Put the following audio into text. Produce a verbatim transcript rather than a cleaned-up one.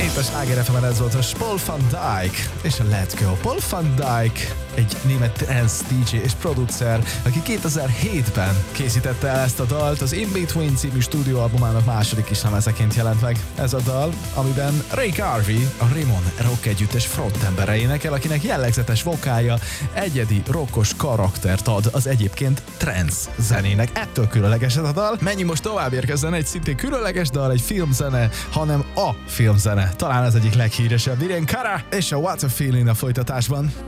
Itt a Sláger ef emen ez volt a Paul van Dyk és a Let Go. Paul van Dyk egy német trance dé dzsé és producer, aki kétezer-hétben készítette el ezt a dalt, az In Between című stúdióalbumának második kislemezeként jelent meg ez a dal, amiben Ray Garvey, a Rimon rock együttes frontembere énekel, akinek jellegzetes vokálja egyedi rockos karaktert ad az egyébként trance zenének. Ettől különleges ez a dal. Menj most tovább, érkezzen egy szintén különleges dal, egy filmzene, hanem a filmzene. Talán az egyik leghíresebb, Irene Cara és a What a Feeling a folytatásban.